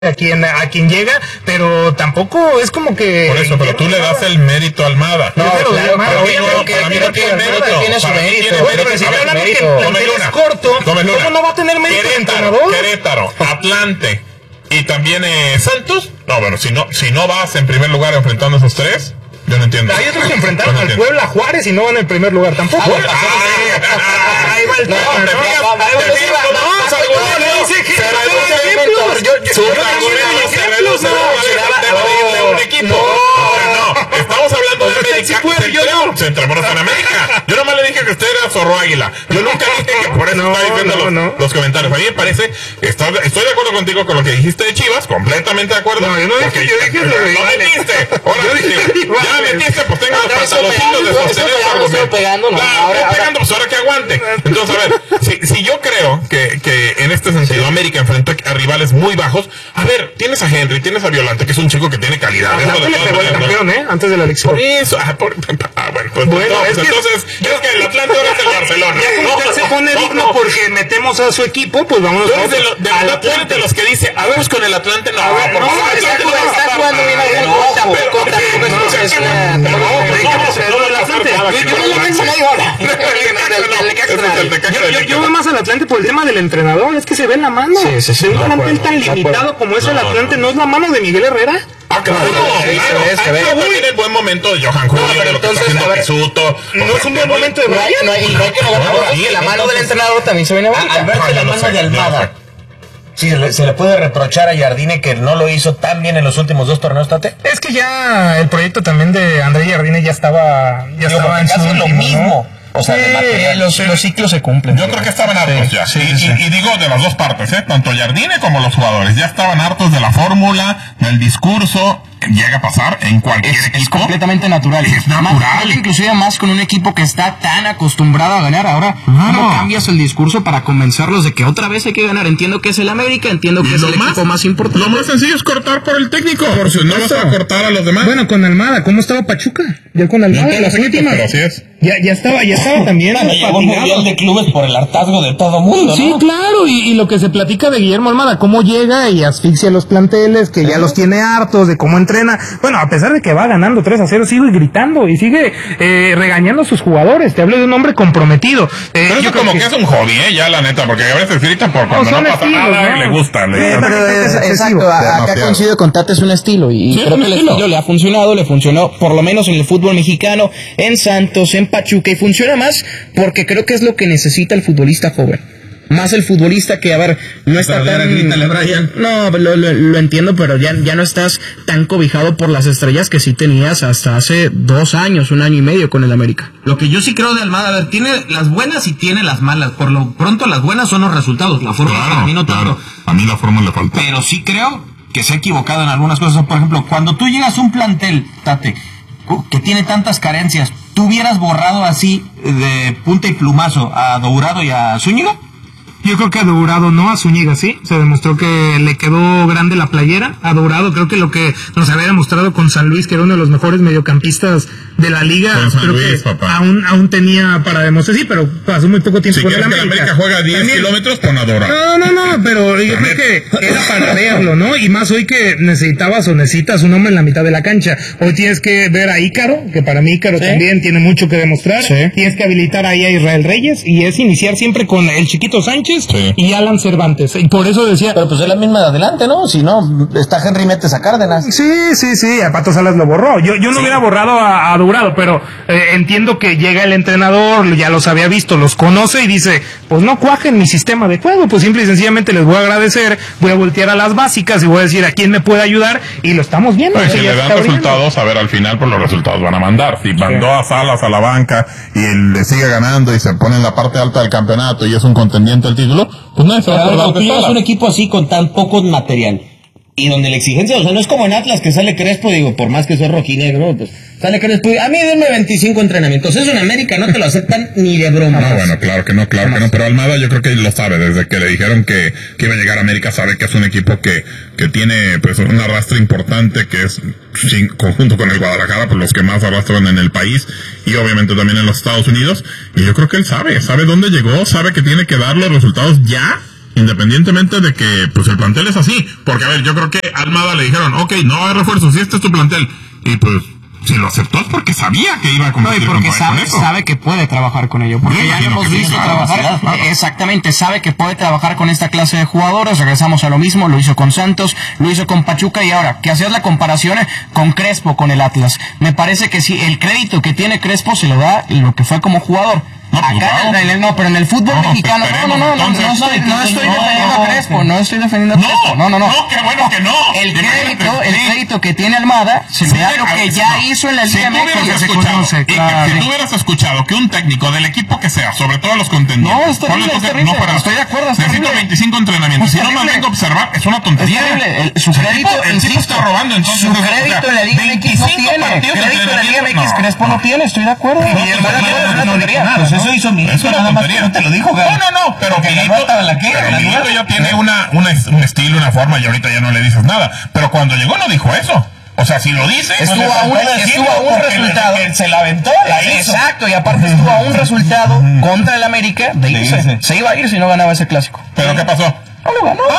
a quien llega, pero tampoco es como que... Por eso, pero tú le das el mérito a Almada. No, claro, para mí no tiene mérito. Tiene su mérito. Pero si hablando que es corto, ¿cómo no va a tener mérito el entrenador? Querétaro, Atlante y también Santos. No, bueno, si no vas en primer lugar enfrentando a esos tres, yo no entiendo. Hay otros que enfrentaron al Puebla, Juárez y no van en primer lugar tampoco. Ahí va el estamos hablando de América. Centrémonos en América. Yo nomás le dije que usted era zorro águila. Yo nunca dije que por eso está diciendo los comentarios. A mí me parece, estoy de acuerdo contigo con lo que dijiste de Chivas, completamente de acuerdo. No, yo no dije, yo dije lo metiste. Ahora ya metiste, pues tengo los pantaloncitos de sostener el argumento. Pegando, pues ahora que aguante. Entonces, a ver, si yo creo que en este sentido América enfrentó a rivales muy bajos, a ver, tienes a Henry, tienes a Violante, que es un chico que tiene calidad. Le pegó el campeón, antes de la elección. Por eso, entonces, creo que el Atlante ahora es el Barcelona. Ya se pone digno porque metemos a su equipo, pues vámonos al Atlante, los que dice, vamos con el Atlante, no, por favor, está jugando bien a Yo veo más al Atlante por el tema del entrenador, es que se ve en la mano. Un plantel tan limitado como es el Atlante, ¿no es la mano de Miguel Herrera? Claro, también el buen momento de Johan Julio, de lo que está haciendo Pisuto. No es un buen momento de Brian. No hay que negar la mano del entrenador también se viene bonita. Al ver que la mano de Almada, sí, se le puede reprochar a Jardine que no lo hizo tan bien en los últimos 2 torneos, Tate. Es que ya el proyecto también de André Jardine ya estaba en su último, lo mismo. O sea, los ciclos se cumplen. Yo creo que estaban hartos ya. Y digo de las dos partes, tanto Jardine como los jugadores. Ya estaban hartos de la fórmula, del discurso. Llega a pasar en cualquier equipo. Es completamente natural. Es natural. Inclusive más con un equipo que está tan acostumbrado a ganar. Ahora, ¿cómo cambias el discurso para convencerlos de que otra vez hay que ganar? Entiendo que es el América, entiendo que es el equipo más importante. Lo más sencillo es cortar por el técnico. Por si no vas a cortar a los demás. Bueno, con Almada, ¿cómo estaba Pachuca? Ya con Almada, las últimas. Pero así es. Ya estaba también. Llegó un mundial de clubes por el hartazgo de todo mundo, ¿no? Sí, claro, y lo que se platica de Guillermo Almada, cómo llega y asfixia a los planteles, que ya los tiene hartos, de cómo entrena. Bueno, a pesar de que va ganando 3-0, sigue gritando y sigue regañando a sus jugadores. Te hablo de un hombre comprometido. Pero eso como que es un hobby, ya la neta, porque a veces gritan por cuando no pasa nada, le gusta. Exacto, acá coincido con Tate, es un estilo y creo que el estilo le funcionó por lo menos en el fútbol mexicano, en Santos, en Pachuca, y funciona más porque creo que es lo que necesita el futbolista joven. Más el futbolista que, a ver, no está tan... Grítale, Brian. No, lo entiendo, pero ya no estás tan cobijado por las estrellas que sí tenías hasta hace 2 años, 1 año y medio con el América. Lo que yo sí creo de Almada, a ver, tiene las buenas y tiene las malas. Por lo pronto las buenas son los resultados, la forma para mí no tanto. A mí la forma le falta. Pero sí creo que se ha equivocado en algunas cosas. Por ejemplo, cuando tú llegas a un plantel, Tate, que tiene tantas carencias, ¿tú hubieras borrado así de punta y plumazo a Dourado y a Zúñiga? Yo creo que a Dourado no, a Zúñiga sí. Se demostró que le quedó grande la playera. A Dourado creo que lo que nos había demostrado con San Luis, que era uno de los mejores mediocampistas de la liga, creo que aún tenía para demostrar. Sí, pero pasó muy poco tiempo con el América. América juega 10 kilómetros con Dourado. No, pero yo creo que era para verlo, ¿no? Y más hoy que necesitas un hombre en la mitad de la cancha. Hoy tienes que ver a Ícaro, que para mí Ícaro también tiene mucho que demostrar. Sí. Tienes que habilitar ahí a Israel Reyes, y es iniciar siempre con el Chiquito Sánchez y Alan Cervantes. Y por eso decía... Pero pues es la misma de adelante, ¿no? Si no, está Henry, metes a Cárdenas. Sí, a Pato Salas lo borró. Yo no hubiera borrado a Dourado, pero entiendo que llega el entrenador, ya los había visto, los conoce y dice, pues no cuajen mi sistema de juego, pues simple y sencillamente les voy a agradecer, voy a voltear a las básicas y voy a decir a quién me puede ayudar, y lo estamos viendo. Pues si le dan resultados, a ver, al final por los resultados van a mandar. Si mandó a Salas a la banca y él le sigue ganando y se pone en la parte alta del campeonato y es un contendiente al título, pues nadie se va a acordar de Salas. Un equipo así con tan poco material y donde la exigencia, o sea, no es como en Atlas que sale Crespo, digo, por más que soy rojinegro, pues sale Crespo y a mí denme 25 entrenamientos. Eso en América no te lo aceptan ni de broma. No, bueno, claro que no, pero Almada yo creo que lo sabe, desde que le dijeron que iba a llegar a América, sabe que es un equipo que tiene pues un arrastre importante, que es conjunto con el Guadalajara, pues los que más arrastran en el país y obviamente también en los Estados Unidos, y yo creo que él sabe dónde llegó, sabe que tiene que dar los resultados ya. Independientemente de que pues el plantel es así. Porque, a ver, yo creo que a Almada le dijeron, ok, no hay refuerzos, si este es tu plantel. Y pues, si lo aceptó es porque sabía que iba a competir con eso. Sabe que puede trabajar con ello. Porque ya lo hemos visto trabajar. Exactamente, sabe que puede trabajar con esta clase de jugadores. Regresamos a lo mismo, lo hizo con Santos, lo hizo con Pachuca y ahora, que hacías la comparación con Crespo, con el Atlas. Me parece que sí, el crédito que tiene Crespo se lo da lo que fue como jugador. Pero en el fútbol mexicano, no estoy defendiendo a Crespo, no, qué bueno que no. El crédito que tiene Almada se le da lo que ya hizo en la Liga MX. Si tú hubieras escuchado que un técnico del equipo que sea, sobre todo los contendientes, no, es terrible, estoy de acuerdo, necesito 25 entrenamientos, si no me vengo a observar, es una tontería. Su crédito, está robando, entonces, su crédito en la Liga MX no tiene, crédito en la Liga MX Crespo no tiene, estoy de acuerdo. Y Almada no le queda nada. Eso hizo Milito, nada más que no te lo dijo, Gary. No, pero Milito ya tiene un estilo, una forma, y ahorita ya no le dices nada. Pero cuando llegó no dijo eso. O sea, si lo dice... Estuvo a un resultado... Se la aventó, la hizo. Exacto, y aparte estuvo a un resultado contra el América de irse. Se iba a ir si no ganaba ese clásico. ¿Pero qué pasó? No lo ganó.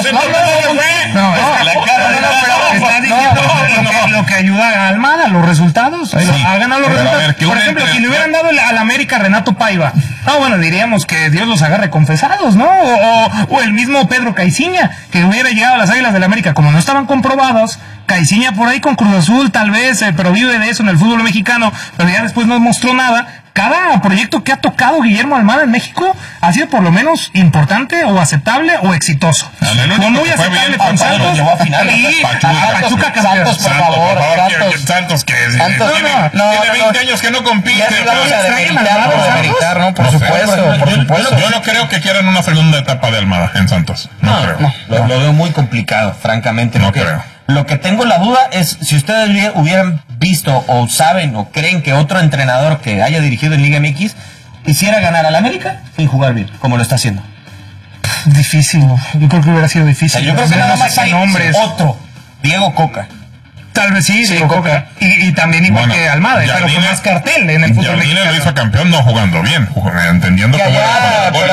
Lo que ayuda a Almada, los resultados. Ha ganado los resultados. Por ejemplo, si le hubieran dado al América a Renato Paiva, diríamos que Dios los agarre confesados, ¿no? O el mismo Pedro Caiciña, que hubiera llegado a las Águilas del América, como no estaban comprobados. Caiciña por ahí con Cruz Azul, tal vez, pero vive de eso en el fútbol mexicano, pero ya después no mostró nada. Cada proyecto que ha tocado Guillermo Almada en México ha sido por lo menos importante o aceptable o exitoso. Fue muy aceptable con Santos y Pachuca Santos, por favor. Santos que tiene 20 años que no compite. Vamos a demeritar, ¿no? Por supuesto. Yo no creo que quieran una segunda etapa de Almada en Santos. No creo. Lo veo muy complicado, francamente. No creo. Lo que tengo la duda es si ustedes hubieran visto o saben o creen que otro entrenador que haya dirigido en Liga MX quisiera ganar al América sin jugar bien, como lo está haciendo. Difícil, yo creo que hubiera sido difícil. Yo creo que nada más hay otro, Diego Coca. Tal vez sí, Coca. Y también igual que Almada, pero con más cartel en el fútbol mexicano. Lo hizo campeón no jugando bien, entendiendo cómo era. Pero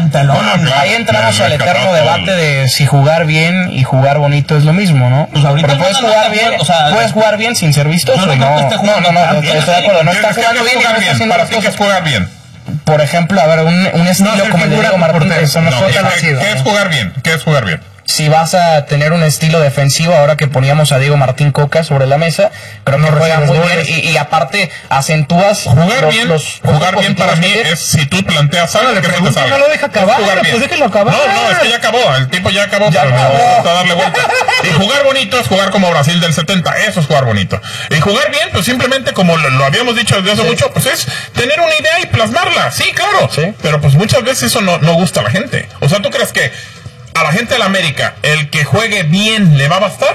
ahí entramos al eterno debate de si jugar bien y jugar bonito es lo mismo, ¿no? Pues ahorita pero puedes jugar bien sin ser vistoso. No, estoy de acuerdo. No está jugando bien y no está haciendo las cosas. Jugar bien. Por ejemplo, a ver, un estilo como el de Diego Martínez. ¿Qué es jugar bien? ¿Qué es jugar bien? Si vas a tener un estilo defensivo, ahora que poníamos a Diego Martín Coca sobre la mesa, creo que juega muy bien y aparte acentúas jugar bien para mí es si tú planteas algo que no te sabe. No lo deja acabar, pues déjelo acabar. No, es que ya acabó, el tipo ya acabó, pero me gusta darle vuelta. Y jugar bonito es jugar como Brasil del 70, eso es jugar bonito. Y jugar bien, pues simplemente como lo habíamos dicho desde hace mucho, pues es tener una idea y plasmarla, sí, claro. Sí. Pero pues muchas veces eso no gusta a la gente. O sea, ¿tú crees que a la gente de la América, el que juegue bien, ¿le va a bastar?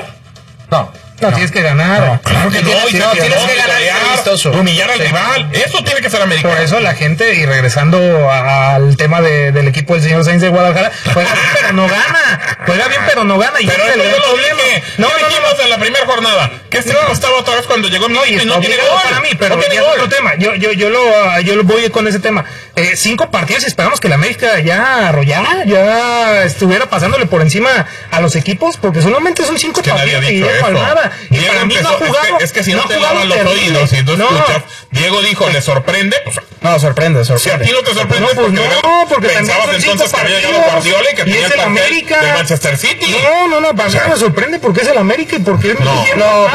No, tienes que ganar. No, claro que tienes que ganar, humillar al rival. Eso tiene que ser americano. Por eso la gente, y regresando al tema del equipo del señor Sainz de Guadalajara, juega bien pero no gana. Juega bien pero no gana. Y pero eso no dijimos en la primera jornada que este equipo estaba otra vez cuando llegó Milito y no tiene gol para mí, pero ya es otro tema. Yo lo voy con ese tema. 5 partidos y esperamos que la América ya arrollara, ya estuviera pasándole por encima a los equipos, porque solamente son 5 partidos y Guillermo Almada. Y Diego para mí no ha jugado. Es que si no te lavan los oídos y tú escuchas, Diego dijo, ¿le sorprende? Pues, no, sorprende. Si a ti no te sorprende, porque pensabas entonces que había llegado Guardiola y que tenía el papel de Manchester City. No, para mí me sorprende porque es el América y porque es no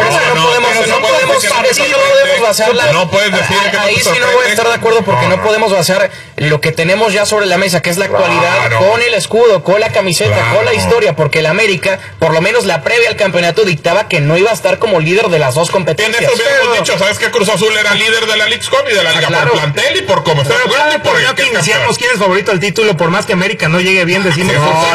podemos basar no puedes decir que ahí sí no voy a estar de acuerdo porque no podemos basar lo que tenemos ya sobre la mesa, que es la actualidad, con el escudo, con la camiseta, con la historia, porque el América, por lo menos la previa al campeonato, dictaba que no iba a estar como líder de las dos competencias. En eso hubiéramos dicho, ¿sabes que Cruz Azul era líder de la Leagues Cup y de la Liga por plantel y por cómo está jugando y por el que iniciamos quién es favorito al título, por más que América no llegue bien, decimos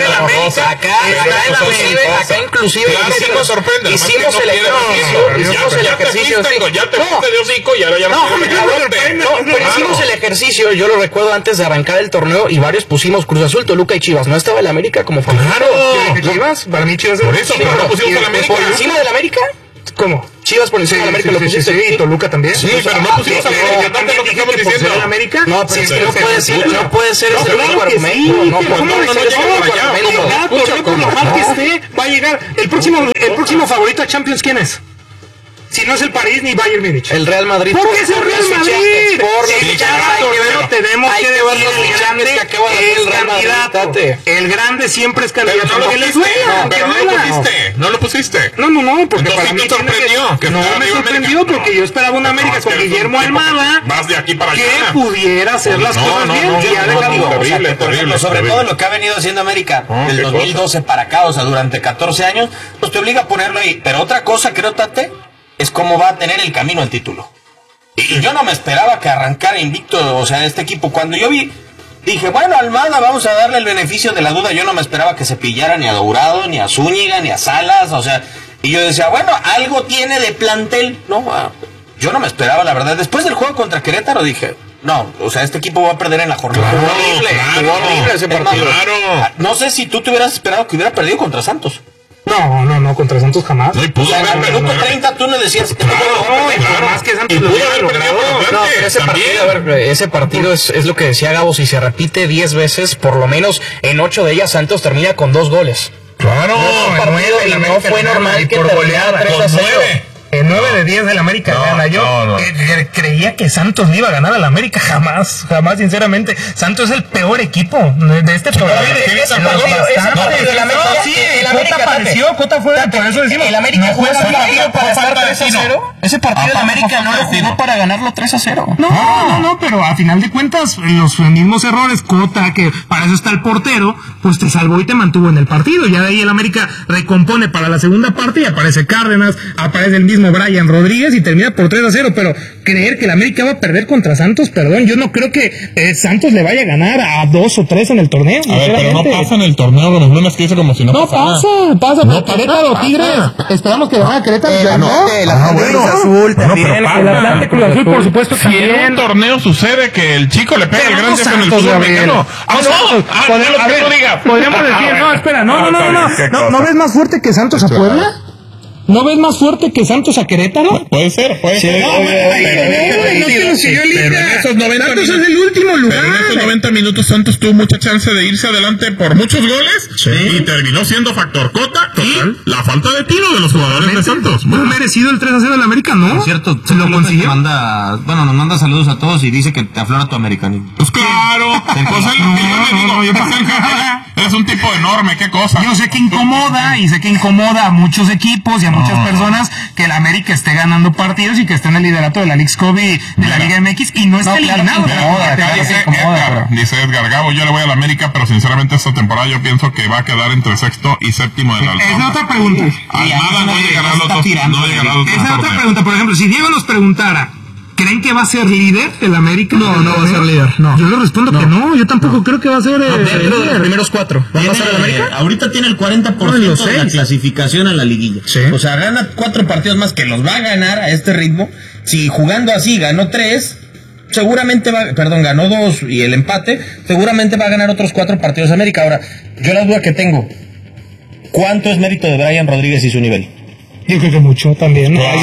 acá inclusive hicimos el ejercicio. Ya te fuiste de hocico y ahora ya no pero hicimos el ejercicio, yo lo recuerdo antes de arrancar el torneo y varios pusimos Cruz Azul, Toluca y Chivas. No estaba el América como favorito. Chivas, para mí Chivas. Por eso, pero no pusimos el América. ¿Por encima del América? ¿Cómo? Chivas por encima de América lo pusiste. Sí, Toluca también. Sí, pero no pusimos al representante lo que estamos diciendo. América. No, pero no puede ser ese único argumento. No llega para allá. Por normal que esté, va a llegar. El próximo favorito a Champions, ¿quién es? Si no es el París ni Bayern Múnich. El Real Madrid. ¿Por qué es el Real Madrid? Tenemos que ver el grande es candidato. El grande siempre es candidato. No lo pusiste. No, porque entonces para mí te sorprendió. No me sorprendió porque yo esperaba una América con Guillermo Almada más de aquí para allá que pudiera hacer las cosas bien. Terrible. Sobre todo lo que ha venido haciendo América del 2012 para acá, o sea, durante 14 años, pues te obliga a ponerlo ahí. Pero otra cosa, creo, Tate, es cómo va a tener el camino al título. Y yo no me esperaba que arrancara invicto, o sea, este equipo. Cuando yo dije, bueno, Almada, vamos a darle el beneficio de la duda. Yo no me esperaba que se pillara ni a Dourado, ni a Zúñiga, ni a Salas, o sea, y yo decía, bueno, algo tiene de plantel, ¿no? Yo no me esperaba, la verdad. Después del juego contra Querétaro dije, no, o sea, este equipo va a perder en la jornada. Jugó horrible ese partido. No sé si tú te hubieras esperado que hubiera perdido contra Santos. No, contra Santos jamás. No, y pudo haber perdido. En el minuto 30 tú no decías que más que Santos lo hubiera logrado. No, pero ese partido es lo que decía Gabo, si se repite 10 veces, por lo menos en 8 de ellas Santos termina con 2 goles. Claro, no fue normal que terminara 3-0. En 9 de 10 del América gana. Yo creía que Santos no iba a ganar al América jamás, sinceramente. Santos es el peor equipo de este programa. El América apareció, Cota fue, por eso decimos. El América juega ese partido para estar 3-0. Ese partido el América no lo jugó para ganarlo 3-0. No, pero a final de cuentas, los mismos errores, Cota, que para eso está el portero, pues te salvó y te mantuvo en el partido. Ya de ahí el América recompone para la segunda parte y aparece Cárdenas, aparece el mismo Brian Rodríguez y termina por 3-0, pero creer que el América va a perder contra Santos, perdón, yo no creo que Santos le vaya a ganar a 2 o 3 en el torneo. A ver, pero no pasa en el torneo, los lunes que dice como si no pasara. Pasa, pero Querétaro, Tigres, esperamos que gane Querétaro. El Atlante Cruz Azul también. El Atlante Cruz Azul, por supuesto, si en un torneo sucede que el chico le pega al grande en el fútbol mexicano. Podríamos decir, no, espera, ¿no ves más fuerte que Santos a Puebla? ¿No ves más fuerte que Santos a Querétaro? Puede ser. Pero en esos 90 Santos es el último lugar. Pero en esos 90 minutos Santos tuvo mucha chance de irse adelante por muchos goles y terminó siendo factor Cota y la falta de tiro de los jugadores de Santos. ¿Muy merecido el 3-0 del América? No. Es cierto, se lo consiguió. Nos manda saludos a todos y dice que te aflora tu americanismo. Pues claro. Es un tipo enorme, qué cosa. Yo sé que incomoda a muchos equipos y a muchas personas que el América esté ganando partidos y que esté en el liderato de la Leagues Cup y de la Liga MX y no esté eliminado. Dice Edgar Gabo, yo le voy a la América, pero sinceramente esta temporada yo pienso que va a quedar entre sexto y séptimo de la altura. Esa otra pregunta. Almada no llegará a los dos. Esa otra pregunta, por ejemplo, si Diego nos preguntara, ¿creen que va a ser líder del América? No va a ser líder. No. Yo le respondo que no. Yo tampoco creo que va a ser dentro de los primeros 4. ¿Va a pasar el América? Ahorita tiene el 40% de la clasificación a la liguilla. Sí. O sea, gana 4 partidos más que los va a ganar a este ritmo. Si jugando así ganó 3, seguramente ganó 2 y el empate, seguramente va a ganar otros 4 partidos América. Ahora, yo la duda que tengo, ¿cuánto es mérito de Brian Rodríguez y su nivel? Yo creo que mucho también. ¿Más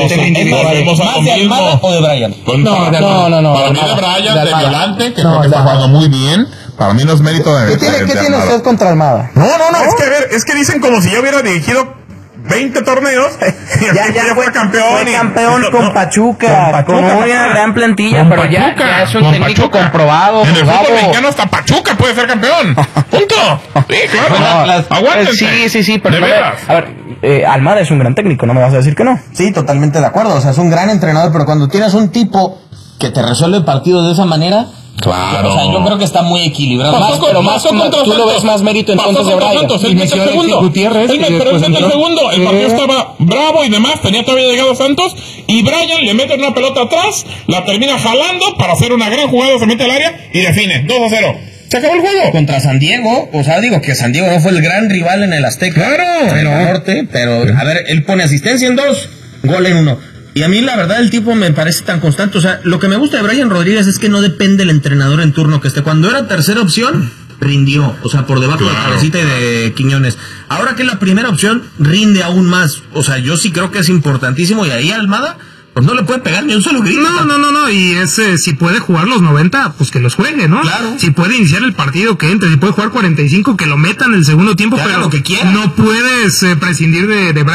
de Almada o de Brian? No. Para mí de Brian, de Violante, que creo que está jugando muy bien. Para mí no es mérito de... ¿Qué tiene usted contra Almada? No, es que dicen como si yo hubiera dirigido 20 torneos y ya fue campeón. Fue campeón con Pachuca, con una gran plantilla, pero ya es un técnico comprobado. En el fútbol mexicano hasta Pachuca puede ser campeón. Punto. Sí, claro. Aguántense. Sí, pero de veras. A ver, Almada es un gran técnico, no me vas a decir que no. Sí, totalmente de acuerdo, o sea, es un gran entrenador, pero cuando tienes un tipo que te resuelve partidos de esa manera, claro. O sea, yo creo que está muy equilibrado. Tú lo ves más mérito entonces de Brian. Él metió el segundo. Gutiérrez. Él metió el segundo. El partido estaba bravo y demás. Tenía todavía llegado Santos. Y Brian le mete una pelota atrás. La termina jalando para hacer una gran jugada. Se mete al área y define. 2-0. Se acabó el juego. Contra San Diego. O sea, digo que San Diego no fue el gran rival en el Azteca. Claro. En el norte. Pero, a ver, él pone asistencia en 2, gol en 1. Y a mí, la verdad, el tipo me parece tan constante. O sea, lo que me gusta de Brian Rodríguez es que no depende del entrenador en turno que esté. Cuando era tercera opción, rindió, o sea, por debajo de Cabecita y de Quiñones. Ahora que es la primera opción, rinde aún más. O sea, yo sí creo que es importantísimo, y ahí Almada pues no le puede pegar ni un solo grito. No, y si puede jugar los 90, pues que los juegue, ¿no? Claro. Si puede iniciar el partido, que entre. Si puede jugar 45, que lo meta en el segundo tiempo, pero lo que quiera. No puedes prescindir de